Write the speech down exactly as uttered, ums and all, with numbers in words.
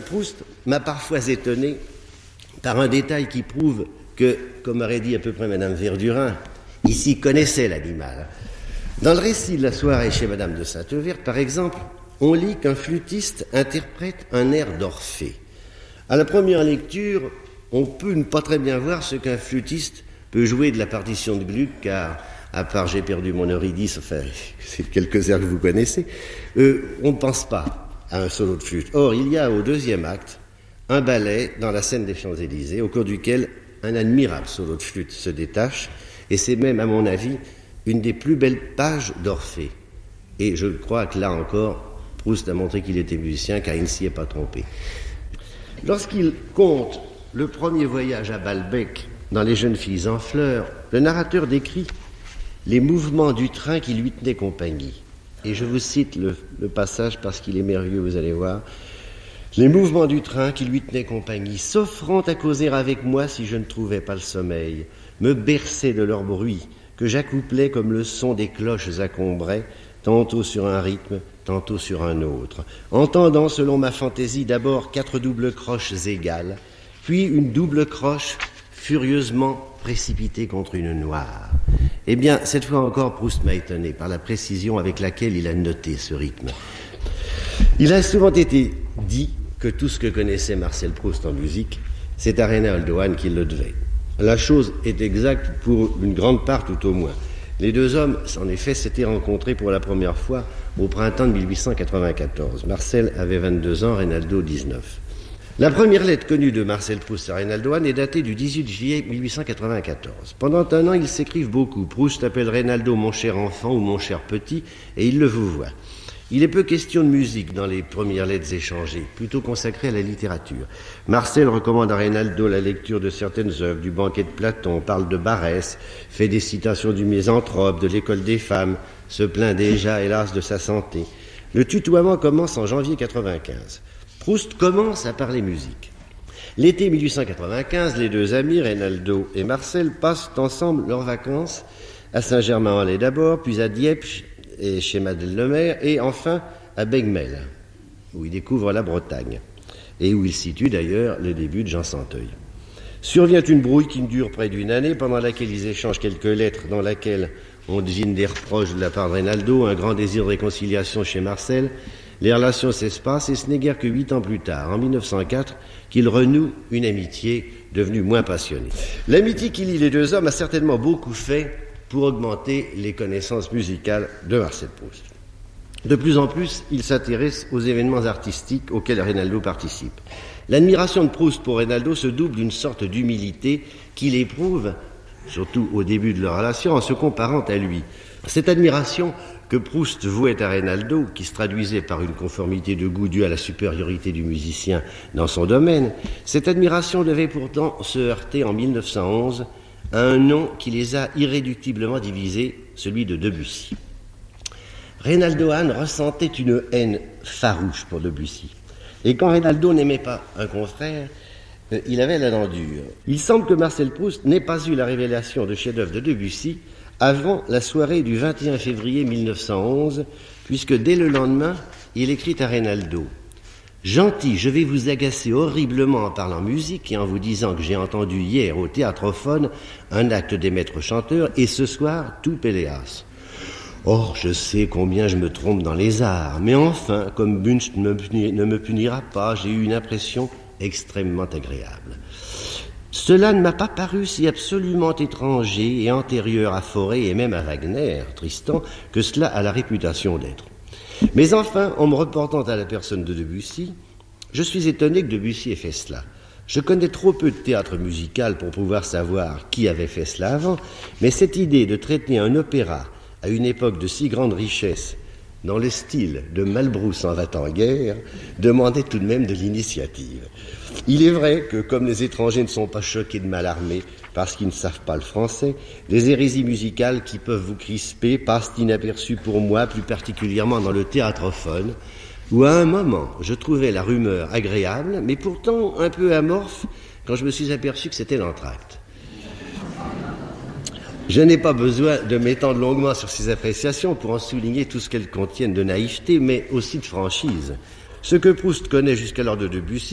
Proust m'a parfois étonné par un détail qui prouve que, comme aurait dit à peu près Madame Verdurin, ici connaissait l'animal. Dans le récit de la soirée chez Madame de Sainte-Verte, par exemple, on lit qu'un flûtiste interprète un air d'Orphée. À la première lecture, on peut ne pas très bien voir ce qu'un flûtiste peut jouer de la partition de Gluck, car, à part J'ai perdu mon Eurydice, enfin, c'est quelques airs que vous connaissez, euh, on ne pense pas à un solo de flûte. Or, il y a au deuxième acte un ballet dans la scène des Champs-Élysées, au cours duquel un admirable solo de flûte se détache, et c'est même, à mon avis, une des plus belles pages d'Orphée. Et je crois que là encore, Proust a montré qu'il était musicien, car il ne s'y est pas trompé. Lorsqu'il conte le premier voyage à Balbec dans Les jeunes filles en fleurs, le narrateur décrit les mouvements du train qui lui tenait compagnie. Et je vous cite le, le passage parce qu'il est merveilleux, vous allez voir. Les mouvements du train qui lui tenaient compagnie, s'offrant à causer avec moi si je ne trouvais pas le sommeil, me berçaient de leur bruit, que j'accouplais comme le son des cloches accombraient, tantôt sur un rythme, tantôt sur un autre, entendant selon ma fantaisie d'abord quatre doubles croches égales, puis une double croche furieusement précipitée contre une noire. Eh bien, cette fois encore, Proust m'a étonné par la précision avec laquelle il a noté ce rythme. Il a souvent été dit que tout ce que connaissait Marcel Proust en musique, c'est à Reynald Ohain qu'il le devait. La chose est exacte pour une grande part tout au moins. Les deux hommes, en effet, s'étaient rencontrés pour la première fois au printemps de mille huit cent quatre-vingt-quatorze. Marcel avait vingt-deux ans, Reynaldo dix-neuf. La première lettre connue de Marcel Proust à Reynald Ohain est datée du dix-huit juillet mille huit cent quatre-vingt-quatorze. Pendant un an, ils s'écrivent beaucoup. Proust appelle Reynaldo mon cher enfant ou mon cher petit, et il le vouvoie. Il est peu question de musique dans les premières lettres échangées, plutôt consacrées à la littérature. Marcel recommande à Reynaldo la lecture de certaines œuvres, du Banquet de Platon, parle de Barès, fait des citations du Misanthrope, de l'École des femmes, se plaint déjà, hélas, de sa santé. Le tutoiement commence en janvier quatre-vingt-quinze. Proust commence à parler musique. L'été mille huit cent quatre-vingt-quinze, les deux amis, Reynaldo et Marcel, passent ensemble leurs vacances à Saint-Germain-en-Laye d'abord, puis à Dieppe, et chez Madeleine Lemaire, et enfin à Begmel, où il découvre la Bretagne, et où il situe d'ailleurs le début de Jean Santeuil. Survient une brouille qui dure près d'une année, pendant laquelle ils échangent quelques lettres dans laquelle on devine des reproches de la part de Reynaldo, un grand désir de réconciliation chez Marcel. Les relations s'espacent, et ce n'est guère que huit ans plus tard, en mille neuf cent quatre, qu'ils renouent une amitié devenue moins passionnée. L'amitié qui lie les deux hommes a certainement beaucoup fait pour augmenter les connaissances musicales de Marcel Proust. De plus en plus, il s'intéresse aux événements artistiques auxquels Reynaldo participe. L'admiration de Proust pour Reynaldo se double d'une sorte d'humilité qu'il éprouve, surtout au début de leur relation, en se comparant à lui. Cette admiration que Proust vouait à Reynaldo, qui se traduisait par une conformité de goût due à la supériorité du musicien dans son domaine, cette admiration devait pourtant se heurter en mille neuf cent onze à un nom qui les a irréductiblement divisés, celui de Debussy. Reynaldo Ohain ressentait une haine farouche pour Debussy. Et quand Reynaldo n'aimait pas un confrère, euh, il avait la dent dure. Il semble que Marcel Proust n'ait pas eu la révélation de chef-d'œuvre de Debussy avant la soirée du vingt et un février mille neuf cent onze, puisque dès le lendemain, il écrit à Reynaldo « Gentil, je vais vous agacer horriblement en parlant musique et en vous disant que j'ai entendu hier au Théâtrophone un acte des maîtres chanteurs et ce soir tout Péléas. Or, je sais combien je me trompe dans les arts, mais enfin, comme Bunch ne me, punira, ne me punira pas, j'ai eu une impression extrêmement agréable. Cela ne m'a pas paru si absolument étranger et antérieur à Fauré et même à Wagner, Tristan, que cela a la réputation d'être. Mais enfin, en me reportant à la personne de Debussy, je suis étonné que Debussy ait fait cela. Je connais trop peu de théâtre musical pour pouvoir savoir qui avait fait cela avant, mais cette idée de traiter un opéra à une époque de si grande richesse, dans le style de Malbrousse en va-t-en-guerre, demandait tout de même de l'initiative. Il est vrai que, comme les étrangers ne sont pas choqués de Mallarmé parce qu'ils ne savent pas le français, des hérésies musicales qui peuvent vous crisper passent inaperçues pour moi, plus particulièrement dans le théâtrophone, où à un moment je trouvais la rumeur agréable, mais pourtant un peu amorphe, quand je me suis aperçu que c'était l'entracte. Je n'ai pas besoin de m'étendre longuement sur ces appréciations pour en souligner tout ce qu'elles contiennent de naïveté, mais aussi de franchise. Ce que Proust connaît jusqu'alors de Debussy